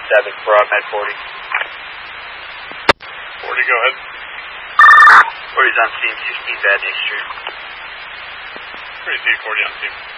broad med 40. 40, go ahead. 40's on scene, 16 Bad News Street. 3C, 40 on scene.